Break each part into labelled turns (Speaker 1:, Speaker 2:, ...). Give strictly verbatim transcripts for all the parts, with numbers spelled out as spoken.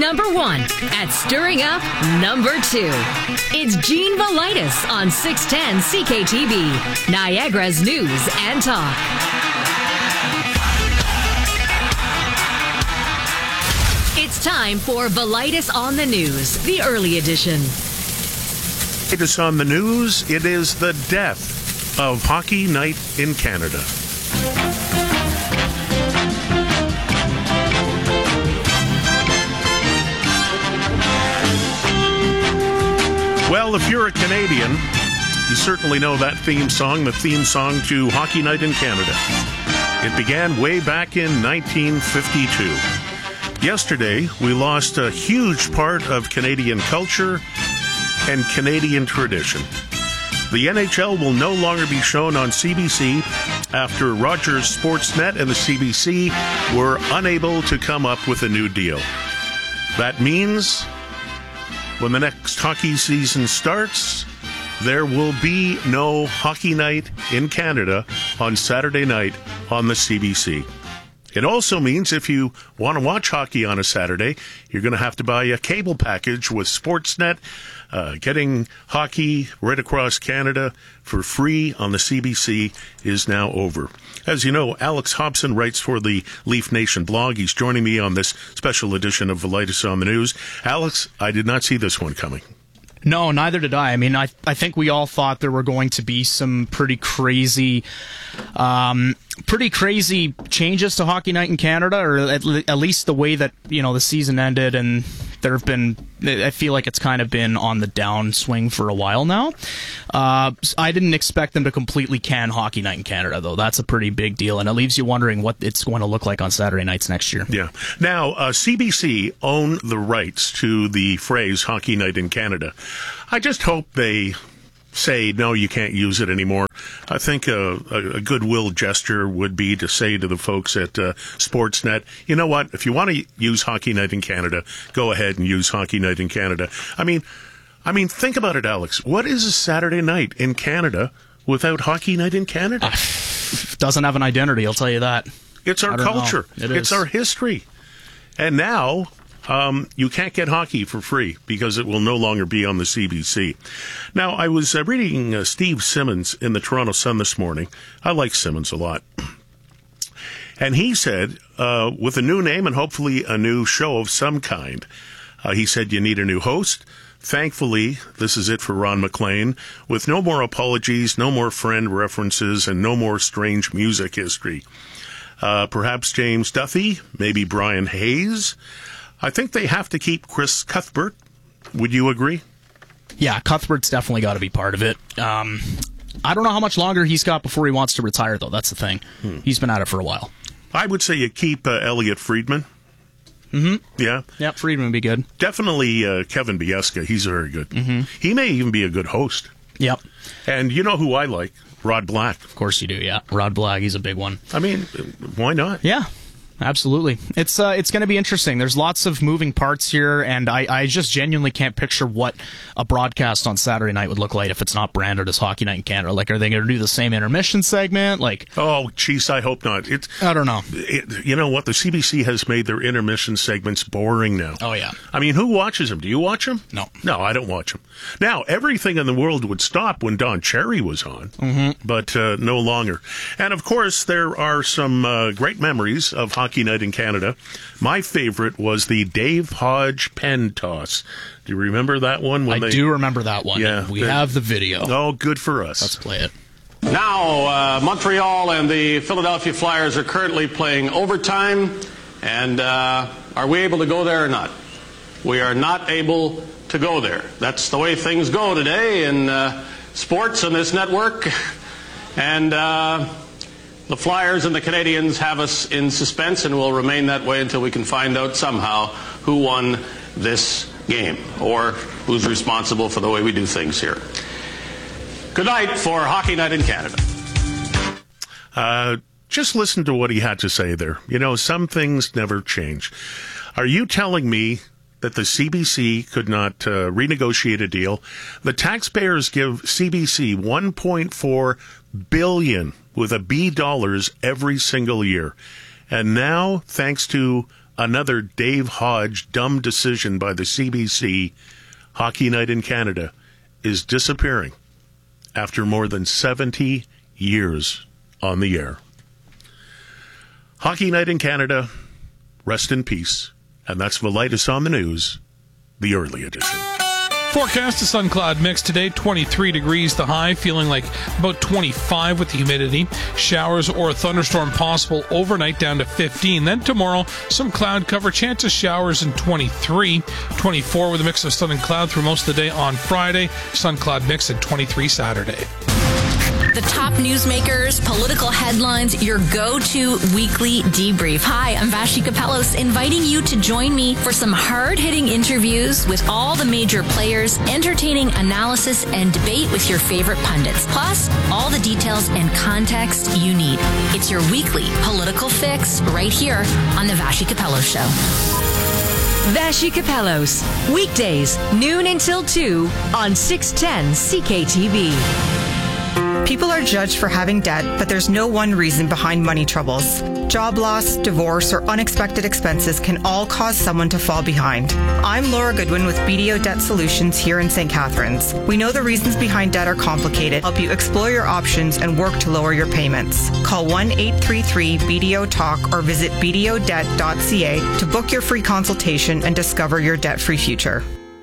Speaker 1: number one at stirring up number two. It's Gene Velitis on six ten C K T V, Niagara's News and Talk. It's time for Velitis on the News, the early edition.
Speaker 2: It is on the news. It is the death of Hockey Night in Canada. Well, if you're a Canadian, you certainly know that theme song, the theme song to Hockey Night in Canada. It began way back in nineteen fifty-two. Yesterday, we lost a huge part of Canadian culture and Canadian tradition. The N H L will no longer be shown on C B C after Rogers Sportsnet and the C B C were unable to come up with a new deal. That means when the next hockey season starts, there will be no Hockey Night in Canada on Saturday night on the C B C. It also means if you want to watch hockey on a Saturday, you're going to have to buy a cable package with Sportsnet. Uh, getting hockey right across Canada for free on the C B C is now over. As you know, Alex Hobson writes for the Leaf Nation blog. He's joining me on this special edition of Velitis on the News. Alex, I did not see this one coming.
Speaker 3: No, neither did I. I mean, I I think we all thought there were going to be some pretty crazy, um, pretty crazy changes to Hockey Night in Canada, or at, le- at least the way that, you know, the season ended, and there have been, I feel like it's kind of been on the downswing for a while now. Uh, I didn't expect them to completely can Hockey Night in Canada, though. That's a pretty big deal, and it leaves you wondering what it's going to look like on Saturday nights next year.
Speaker 2: Yeah. Now, uh, C B C own the rights to the phrase Hockey Night in Canada. I just hope they say, no, you can't use it anymore. I think a, a, a goodwill gesture would be to say to the folks at uh, Sportsnet, you know what, if you want to use Hockey Night in Canada, go ahead and use Hockey Night in Canada. I mean, I mean, think about it, Alex. What is a Saturday night in Canada without Hockey Night in Canada?
Speaker 3: Uh, doesn't have an identity, I'll tell you that.
Speaker 2: It's our culture.
Speaker 3: It
Speaker 2: it's our history. And now Um, you can't get hockey for free because it will no longer be on the C B C. Now, I was uh, reading uh, Steve Simmons in the Toronto Sun this morning. I like Simmons a lot. And he said, uh, with a new name and hopefully a new show of some kind, uh, he said you need a new host. Thankfully, this is it for Ron MacLean, with no more apologies, no more friend references, and no more strange music history. Uh, perhaps James Duthie, maybe Brian Hayes. I think they have to keep Chris Cuthbert. Would you agree?
Speaker 3: Yeah, Cuthbert's definitely got to be part of it. Um, I don't know how much longer he's got before he wants to retire, though. That's the thing. Hmm. He's been at it for a while.
Speaker 2: I would say you keep uh, Elliot Friedman.
Speaker 3: Mm-hmm.
Speaker 2: Yeah?
Speaker 3: Yeah, Friedman would be good.
Speaker 2: Definitely uh, Kevin Biesca. He's very good.
Speaker 3: Mm-hmm.
Speaker 2: He may even be a good host.
Speaker 3: Yep.
Speaker 2: And you know who I like? Rod Black.
Speaker 3: Of course you do, yeah. Rod Black, he's a big one.
Speaker 2: I mean, why not?
Speaker 3: Yeah. Absolutely. It's uh, it's going to be interesting. There's lots of moving parts here, and I, I just genuinely can't picture what a broadcast on Saturday night would look like if it's not branded as Hockey Night in Canada. Like, are they going to do the same intermission segment? Like,
Speaker 2: oh, geez, I hope not. It's,
Speaker 3: I don't know.
Speaker 2: It, you know what? The C B C has made their intermission segments boring now.
Speaker 3: Oh, yeah.
Speaker 2: I mean, who watches them? Do you watch them?
Speaker 3: No.
Speaker 2: No, I don't watch them. Now, everything in the world would stop when Don Cherry was on,
Speaker 3: mm-hmm.
Speaker 2: but uh, no longer. And, of course, there are some uh, great memories of Hockey Night in Canada. My favorite was the Dave Hodge pen toss. Do you remember that one? When
Speaker 3: I
Speaker 2: they,
Speaker 3: do remember that one.
Speaker 2: Yeah,
Speaker 3: we have the video.
Speaker 2: Oh, good for us.
Speaker 3: Let's play it.
Speaker 4: Now, uh, Montreal and the Philadelphia Flyers are currently playing overtime. And uh, are we able to go there or not? We are not able to go there. That's the way things go today in uh, sports on this network. And uh, the Flyers and the Canadians have us in suspense and will remain that way until we can find out somehow who won this game or who's responsible for the way we do things here. Good night for Hockey Night in Canada.
Speaker 2: Uh, just listen to what he had to say there. You know, some things never change. Are you telling me that the C B C could not uh, renegotiate a deal? The taxpayers give C B C one point four billion dollars with a B dollars every single year. And now, thanks to another Dave Hodge dumb decision by the C B C, Hockey Night in Canada is disappearing after more than seventy years on the air. Hockey Night in Canada, rest in peace. And that's Velitis on the News, the early edition.
Speaker 5: Forecast a sun cloud mix today, twenty-three degrees the high, feeling like about twenty-five with the humidity. Showers or a thunderstorm possible overnight down to fifteen. Then tomorrow, some cloud cover, chance of showers in twenty-three. twenty-four with a mix of sun and cloud through most of the day on Friday. Sun cloud mix at twenty-three Saturday.
Speaker 1: The top newsmakers, political headlines, your go-to weekly debrief. Hi, I'm Vashi Kapelos, inviting you to join me for some hard-hitting interviews with all the major players, entertaining analysis, and debate with your favorite pundits. Plus, all the details and context you need. It's your weekly political fix right here on the Vashi Kapelos Show. Vashi Kapelos, weekdays, noon until two on six ten C K T B.
Speaker 6: People are judged for having debt, but there's no one reason behind money troubles. Job loss, divorce, or unexpected expenses can all cause someone to fall behind. I'm Laura Goodwin with B D O Debt Solutions here in Saint Catharines. We know the reasons behind debt are complicated, help you explore your options and work to lower your payments. Call one eight three three B D O talk or visit b d o debt dot c a to book your free consultation and discover your debt-free future.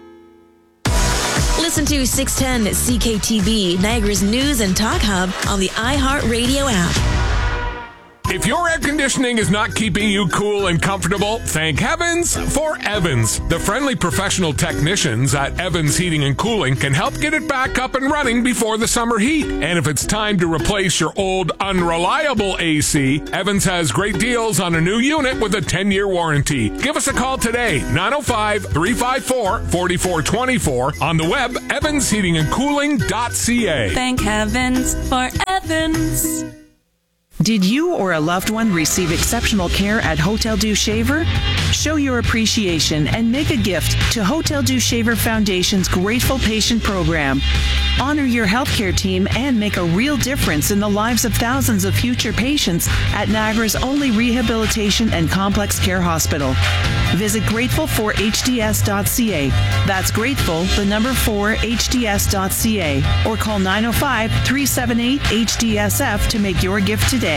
Speaker 7: Listen to six ten C K T B, Niagara's news and talk hub on the iHeartRadio app.
Speaker 8: If your air conditioning is not keeping you cool and comfortable, thank heavens for Evans. The friendly professional technicians at Evans Heating and Cooling can help get it back up and running before the summer heat. And if it's time to replace your old unreliable A C, Evans has great deals on a new unit with a ten-year warranty. Give us a call today, nine oh five, three five four, four four two four, on the web, evans heating and cooling dot c a.
Speaker 9: Thank heavens for Evans.
Speaker 10: Did you or a loved one receive exceptional care at Hotel Dieu Shaver? Show your appreciation and make a gift to Hotel Dieu Shaver Foundation's Grateful Patient Program. Honor your healthcare team and make a real difference in the lives of thousands of future patients at Niagara's only rehabilitation and complex care hospital. Visit grateful for h d s dot c a. That's grateful, the number four, h d s dot c a. Or call nine oh five, three seven eight, H D S F to make your gift today.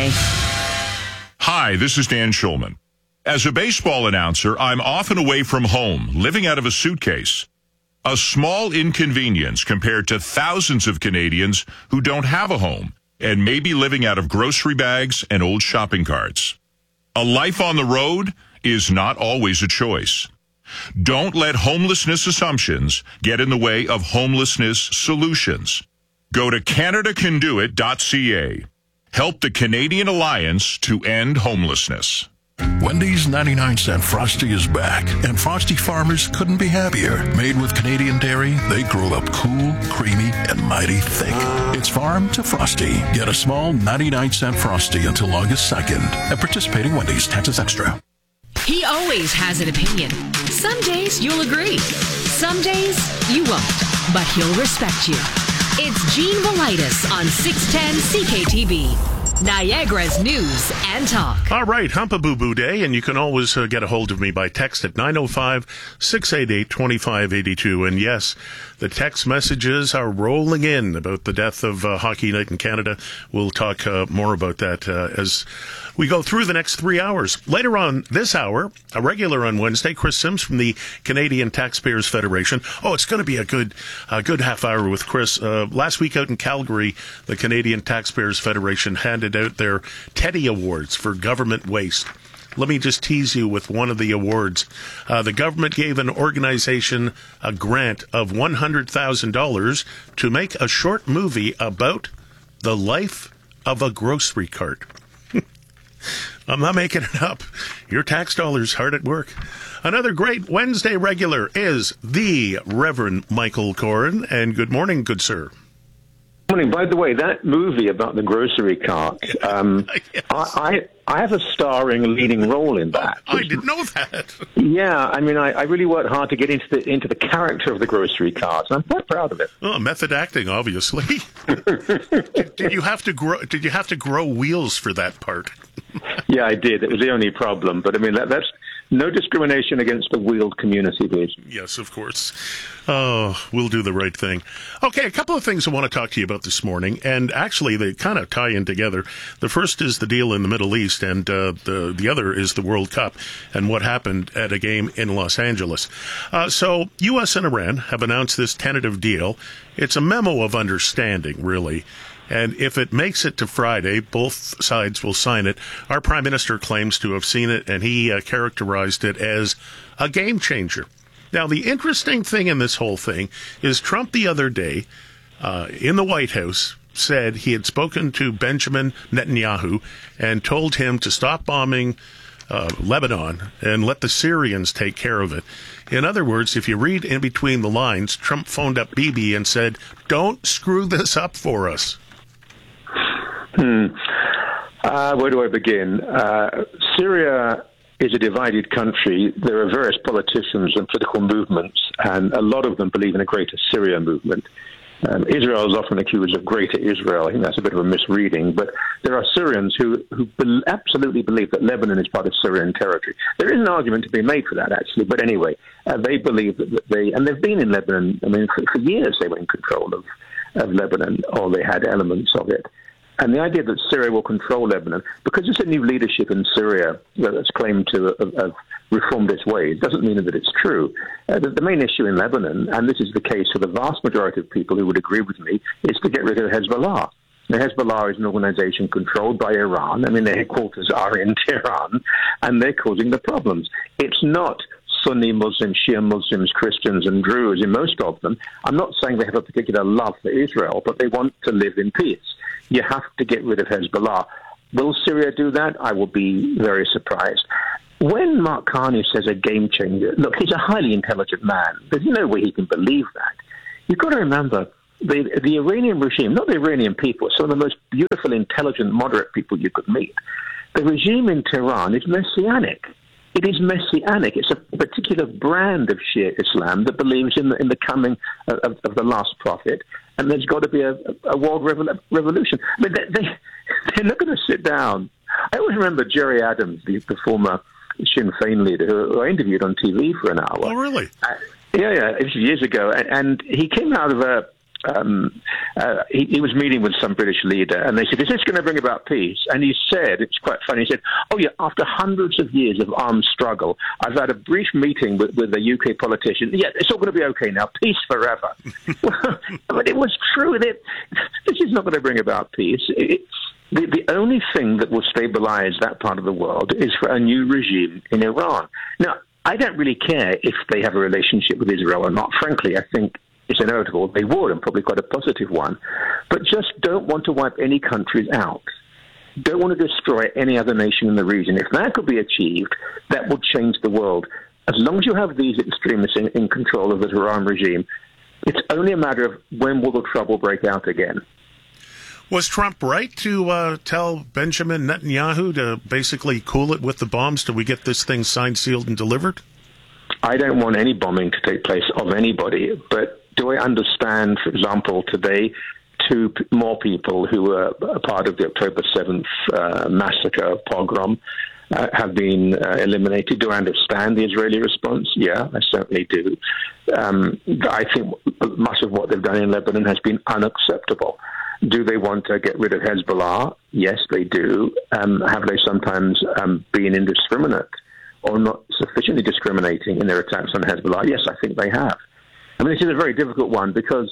Speaker 11: Hi, this is Dan Schulman. As a baseball announcer, I'm often away from home, living out of a suitcase. A small inconvenience compared to thousands of Canadians who don't have a home and may be living out of grocery bags and old shopping carts. A life on the road is not always a choice. Don't let homelessness assumptions get in the way of homelessness solutions. Go to canada can do it dot c a. Help the Canadian Alliance to end homelessness.
Speaker 12: Wendy's ninety-nine cent Frosty is back, and Frosty farmers couldn't be happier. Made with Canadian dairy, they grow up cool, creamy, and mighty thick. It's farm to Frosty. Get a small ninety-nine cent Frosty until August second at participating Wendy's. Taxes extra.
Speaker 1: He always has an opinion. Some days you'll agree. Some days you won't, but he'll respect you. It's Gene Velitis on six ten C K T B, Niagara's news and talk.
Speaker 2: All right, Humpa-Boo-Boo Day, and you can always uh, get a hold of me by text at nine oh five, six eight eight, two five eight two. And yes, the text messages are rolling in about the death of uh, Hockey Night in Canada. We'll talk uh, more about that uh, as we go through the next three hours. Later on this hour, a regular on Wednesday, Chris Sims from the Canadian Taxpayers Federation. Oh, it's going to be a good a good half hour with Chris. Uh, last week out in Calgary, the Canadian Taxpayers Federation handed out their Teddy Awards for government waste. Let me just tease you with one of the awards. Uh, the government gave an organization a grant of one hundred thousand dollars to make a short movie about the life of a grocery cart. I'm not making it up. Your tax dollars hard at work. Another great Wednesday regular is the Reverend Michael Corrin. And good morning, good sir.
Speaker 13: Morning. By the way, that movie about the grocery cart, um, yes. I, I I have a starring leading role in that.
Speaker 2: Oh, I didn't know that.
Speaker 13: Yeah, I mean, I, I really worked hard to get into the into the character of the grocery cart, and I'm quite proud of it.
Speaker 2: Oh, method acting, obviously. did, did you have to grow? Did you have to grow wheels for that part?
Speaker 13: Yeah, I did. It was the only problem, but I mean, that, that's No discrimination against the wheeled community, please.
Speaker 2: Yes, of course. Oh, we'll do the right thing. Okay, a couple of things I want to talk to you about this morning, and actually they kind of tie in together. The first is the deal in the Middle East, and uh, the the other is the World Cup and what happened at a game in Los Angeles. Uh, so U S and Iran have announced this tentative deal. It's a memo of understanding, really. And if it makes it to Friday, both sides will sign it. Our Prime Minister claims to have seen it, and he uh, characterized it as a game changer. Now, the interesting thing in this whole thing is Trump the other day uh, in the White House said he had spoken to Benjamin Netanyahu and told him to stop bombing uh, Lebanon and let the Syrians take care of it. In other words, if you read in between the lines, Trump phoned up Bibi and said, don't screw this up for us.
Speaker 13: Hmm. Uh, where do I begin? Uh, Syria is a divided country. There are various politicians and political movements, and a lot of them believe in a greater Syria movement. Um, Israel is often accused of greater Israel. I think that's a bit of a misreading, but there are Syrians who, who be- absolutely believe that Lebanon is part of Syrian territory. There is an argument to be made for that, actually, but anyway, uh, they believe that they, and they've been in Lebanon, I mean, for, for years they were in control of, of Lebanon, or they had elements of it. And the idea that Syria will control Lebanon, because there's a new leadership in Syria that's claimed to have, have reformed its ways, doesn't mean that it's true. Uh, the, the main issue in Lebanon, and this is the case for the vast majority of people who would agree with me, is to get rid of Hezbollah. Now, Hezbollah is an organization controlled by Iran. I mean, their headquarters are in Tehran, and they're causing the problems. It's not Sunni Muslims, Shia Muslims, Christians, and Druze in most of them. I'm not saying they have a particular love for Israel, but they want to live in peace. You have to get rid of Hezbollah. Will Syria do that? I will be very surprised. When Mark Carney says a game changer, look, he's a highly intelligent man. There's no way he can believe that. You've got to remember, the, the Iranian regime, not the Iranian people, some of the most beautiful, intelligent, moderate people you could meet. The regime in Tehran is messianic. It is messianic. It's a particular brand of Shia Islam that believes in the, in the coming of, of, of the last prophet, and there's got to be a, a world revol- revolution. I mean, they, they, they're not going to sit down. I always remember Jerry Adams, the, the former Sinn Féin leader, who, who I interviewed on T V for an hour.
Speaker 2: Oh, really?
Speaker 13: Uh, yeah, yeah, it was years ago, and, and he came out of a Um, uh, he, he was meeting with some British leader, and they said, is this going to bring about peace? And he said, it's quite funny, he said, oh yeah, after hundreds of years of armed struggle, I've had a brief meeting with, with a U K politician. Yeah, it's all going to be okay now. Peace forever. Well, but it was true. It, this is not going to bring about peace. It, the, the only thing that will stabilize that part of the world is for a new regime in Iran. Now, I don't really care if they have a relationship with Israel or not. Frankly, I think it's inevitable. They would, and probably quite a positive one. But just don't want to wipe any countries out. Don't want to destroy any other nation in the region. If that could be achieved, that would change the world. As long as you have these extremists in, in control of the Iran regime, it's only a matter of when will the trouble break out again.
Speaker 2: Was Trump right to uh, tell Benjamin Netanyahu to basically cool it with the bombs till we get this thing signed, sealed, and delivered?
Speaker 13: I don't want any bombing to take place of anybody, but do I understand, for example, today, two p- more people who were a part of the October seventh uh, massacre, pogrom, uh, have been uh, eliminated? Do I understand the Israeli response? Yeah, I certainly do. Um, I think much of what they've done in Lebanon has been unacceptable. Do they want to get rid of Hezbollah? Yes, they do. Um, have they sometimes um, been indiscriminate or not sufficiently discriminating in their attacks on Hezbollah? Yes, I think they have. I mean, this is a very difficult one because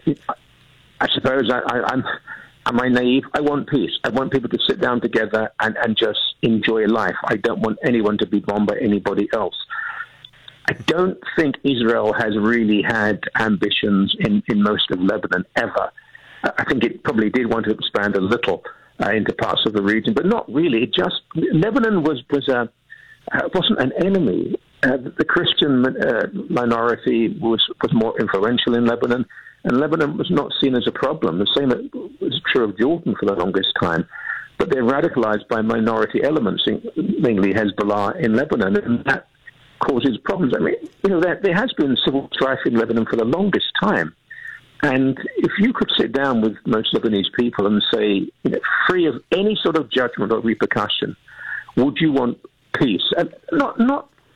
Speaker 13: I suppose I, I, I'm, am I naive? I want peace. I want people to sit down together and, and just enjoy life. I don't want anyone to be bombed by anybody else. I don't think Israel has really had ambitions in, in most of Lebanon ever. I think it probably did want to expand a little uh, into parts of the region, but not really. It just Lebanon was was a uh, wasn't an enemy. Uh, the Christian uh, minority was, was more influential in Lebanon, and Lebanon was not seen as a problem. The same was true of Jordan for the longest time. But they're radicalized by minority elements, mainly Hezbollah in Lebanon, and that causes problems. I mean, you know, there, there has been civil strife in Lebanon for the longest time. And if you could sit down with most Lebanese people and say, you know, free of any sort of judgment or repercussion, would you want peace? And not not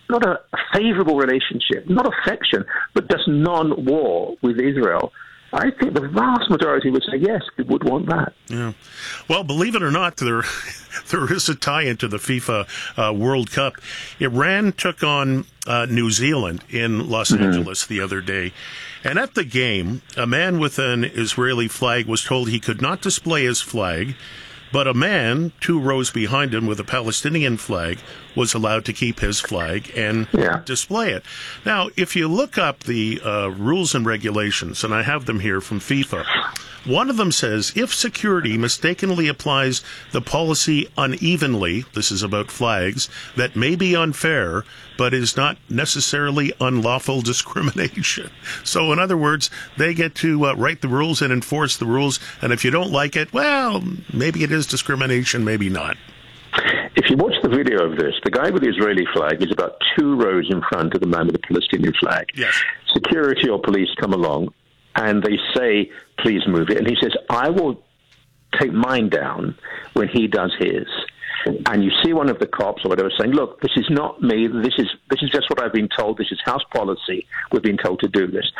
Speaker 13: not a favourable relationship, not affection, but just non-war with Israel, I think the vast majority would say, yes, we would want that.
Speaker 2: Yeah. Well, believe it or not, there there is a tie into the FIFA uh, World Cup. Iran took on uh, New Zealand in Los mm-hmm. Angeles the other day. And at the game, a man with an Israeli flag was told he could not display his flag, but a man two rows behind him with a Palestinian flag was allowed to keep his flag and
Speaker 13: yeah.
Speaker 2: display it. Now, if you look up the uh, rules and regulations, and I have them here from FIFA, one of them says, if security mistakenly applies the policy unevenly, this is about flags, that may be unfair, but is not necessarily unlawful discrimination. So, in other words, they get to uh, write the rules and enforce the rules, and if you don't like it, well, maybe it is discrimination, maybe not.
Speaker 13: If you watch the video of this, the guy with the Israeli flag is about two rows in front of the man with the Palestinian flag.
Speaker 2: Yes.
Speaker 13: Security or police come along, and they say, please move it. And he says, I will take mine down when he does his. And you see one of the cops or whatever saying, look, this is not me. This is this is just what I've been told. This is house policy. We've been told to do this.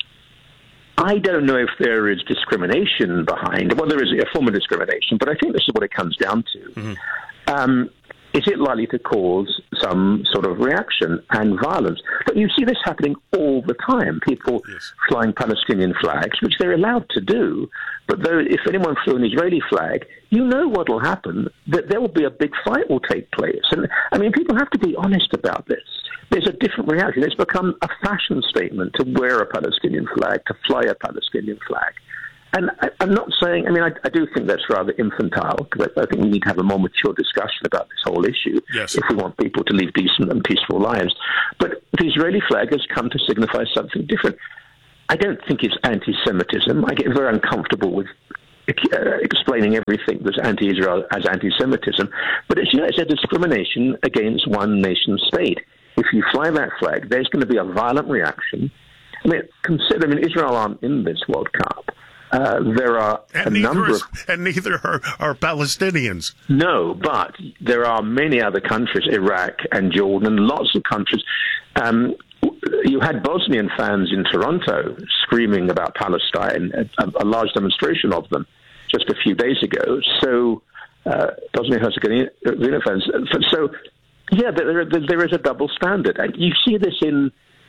Speaker 13: I don't know if there is discrimination behind. Well, there is a form of discrimination, but I think this is what it comes down to. Mm-hmm. Um, is it likely to cause some sort of reaction and violence? But you see this happening all the time. People yes. flying Palestinian flags, which they're allowed to do. But though, if anyone flew an Israeli flag, you know what will happen, that there will be a big fight will take place. And I mean, people have to be honest about this. There's a different reaction. It's become a fashion statement to wear a Palestinian flag, to fly a Palestinian flag. And I, I'm not saying, I mean, I, I do think that's rather infantile, because I, I think we need to have a more mature discussion about this whole issue
Speaker 2: yes.
Speaker 13: if we want people to live decent and peaceful lives. But the Israeli flag has come to signify something different. I don't think it's anti-Semitism. I get very uncomfortable with uh, explaining everything that's anti-Israel as anti-Semitism. But it's, you know, it's a discrimination against one nation state. If you fly that flag, there's going to be a violent reaction. I mean, consider, I mean, Israel aren't in this World Cup. Uh, there are
Speaker 2: and
Speaker 13: a number
Speaker 2: is,
Speaker 13: of...
Speaker 2: And neither are, are Palestinians.
Speaker 13: No, but there are many other countries, Iraq and Jordan, lots of countries. Um, you had Bosnian fans in Toronto screaming about Palestine, a, a large demonstration of them just a few days ago. So, uh, Bosnia-Herzegovina fans. So, yeah, there, there, there is a double standard. And you see this in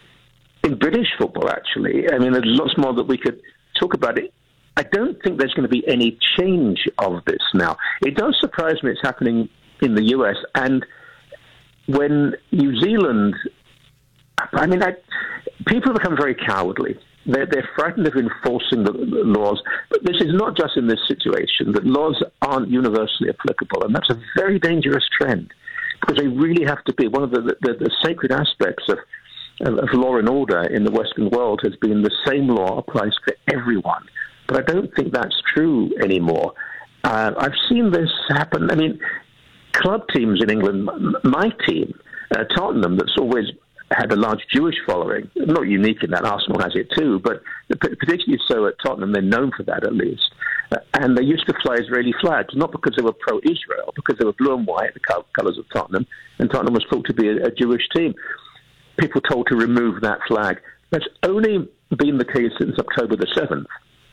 Speaker 13: in British football, actually. I mean, there's lots more that we could talk about it. I don't think there's going to be any change of this now. It does surprise me it's happening in the U S. And when New Zealand, I mean, I, people have become very cowardly. They're, they're frightened of enforcing the, the laws. But this is not just in this situation, that laws aren't universally applicable. And that's a very dangerous trend, because they really have to be. One of the, the, the sacred aspects of, of, of law and order in the Western world has been the same law applies to everyone. But I don't think that's true anymore. Uh, I've seen this happen. I mean, club teams in England, my team, uh, Tottenham, that's always had a large Jewish following, not unique in that, Arsenal has it too, but particularly so at Tottenham, they're known for that at least. Uh, and they used to fly Israeli flags, not because they were pro-Israel, because they were blue and white, the colours of Tottenham, and Tottenham was thought to be a, a Jewish team. People told to remove that flag. That's only been the case since October the seventh.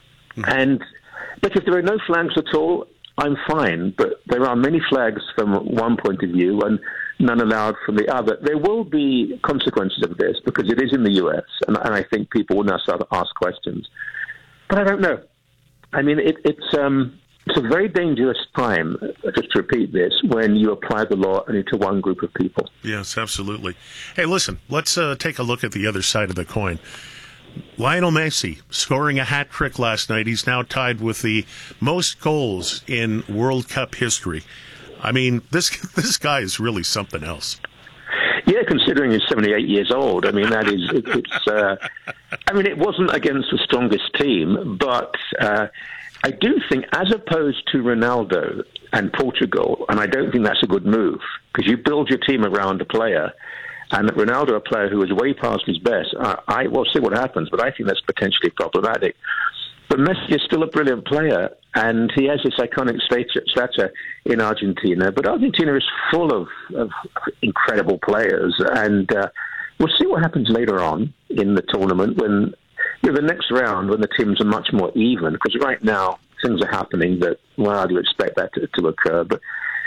Speaker 13: And but if there are no flags at all, I'm fine. But there are many flags from one point of view and none allowed from the other. There will be consequences of this because it is in the U S, and, and I think people will now start to ask questions. But I don't know. I mean, it, it's um, it's a very dangerous time, just to repeat this, when you apply the law only to one group of people.
Speaker 2: Yes, absolutely. Hey, listen, let's uh, take a look at the other side of the coin. Lionel Messi scoring a hat trick last night. He's now tied with the most goals in World Cup history. I mean, this this guy is really something else.
Speaker 13: Yeah, considering he's seventy-eight years old. I mean, that is, it, it's, uh, I mean, it wasn't against the strongest team, but uh, I do think, as opposed to Ronaldo and Portugal, and I don't think that's a good move, because you build your team around a player. And Ronaldo, a player who is way past his best, uh, I will see what happens, but I think that's potentially problematic. But Messi is still a brilliant player, and he has this iconic stature, stature in Argentina. But Argentina is full of, of incredible players, and uh, we'll see what happens later on in the tournament when, you know, the next round, when the teams are much more even, because right now things are happening that, well, you expect that to, to occur. But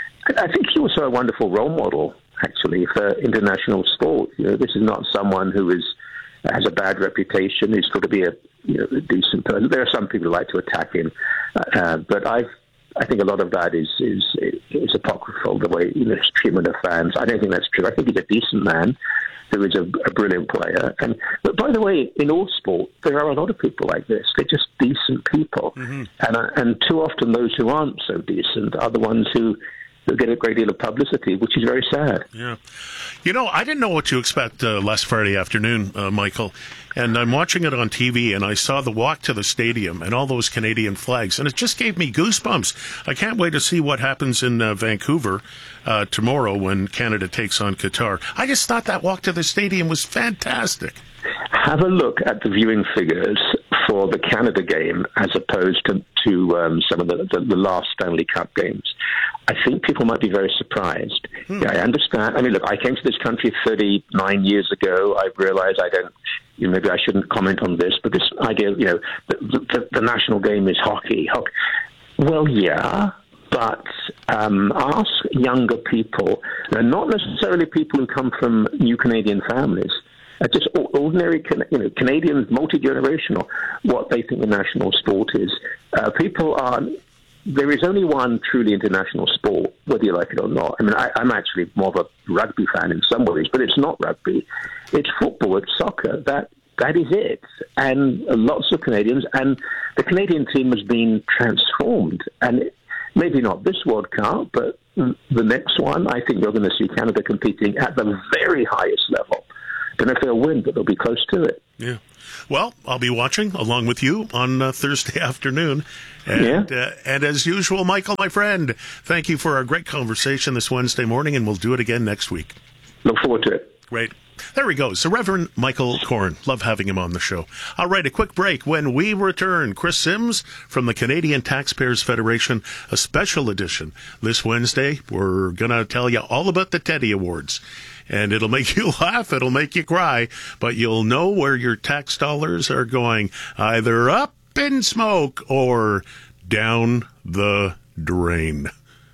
Speaker 13: I think he's also a wonderful role model, actually, for international sport. You know, this is not someone who is has a bad reputation. He's got to be a, you know, a decent person. There are some people who like to attack him, uh, but I've, I think a lot of that is is is apocryphal. The way, you know, his treatment of fans. I don't think that's true. I think he's a decent man who is a, a brilliant player. And but by the way, in all sport, there are a lot of people like this. They're just decent people, mm-hmm. and uh, and too often those who aren't so decent are the ones who. They'll get a great deal of publicity, which is very sad.
Speaker 2: Yeah. You know, I didn't know what to expect uh, last Friday afternoon, uh, Michael, and I'm watching it on T V, and I saw the walk to the stadium and all those Canadian flags, and it just gave me goosebumps. I can't wait to see what happens in uh, Vancouver uh, tomorrow when Canada takes on Qatar. I just thought that walk to the stadium was fantastic.
Speaker 13: Have a look at the viewing figures for the Canada game as opposed to, to um, some of the, the, the last Stanley Cup games. I think people might be very surprised. Hmm. Yeah, I understand. I mean, look, I came to this country thirty-nine years ago. I realized I don't, you know, maybe I shouldn't comment on this, but this idea, you know, the, the, the national game is hockey. hockey. Well, yeah, but um, ask younger people, and not necessarily people who come from new Canadian families, Uh, just ordinary, you know, Canadians, multi-generational, what they think the national sport is. Uh, people are, there is only one truly international sport, whether you like it or not. I mean, I, I'm actually more of a rugby fan in some ways, but it's not rugby. It's football, it's soccer. That That is it. And lots of Canadians, and the Canadian team has been transformed. And maybe not this World Cup, but the next one, I think you're going to see Canada competing at the very highest level. Don't know if they'll win, but they'll be close to it.
Speaker 2: Yeah. Well, I'll be watching along with you on uh, Thursday afternoon. And, yeah. uh, and as usual, Michael, my friend, thank you for our great conversation this Wednesday morning, and we'll do it again next week.
Speaker 13: Look forward to it.
Speaker 2: Great. There he goes, the Reverend Michael Corn. Love having him on the show. All right, a quick break. When we return, Chris Sims from the Canadian Taxpayers Federation, a special edition. This Wednesday, we're going to tell you all about the Teddy Awards. And it'll make you laugh, it'll make you cry, but you'll know where your tax dollars are going, either up in smoke or down the drain.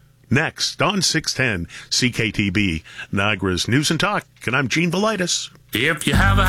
Speaker 2: Next on six ten C K T B, Niagara's News and Talk, and I'm Gene Velitis.
Speaker 14: If you have a